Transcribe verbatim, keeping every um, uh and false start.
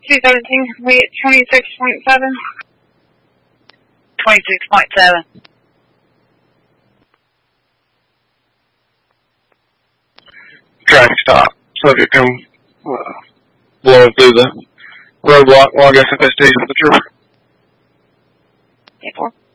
two seventeen, we at twenty-six point seven. twenty-six point seven. Traffic stop. Subject come uh, blowing through the roadblock while I guess if they stay with the trooper. eight four.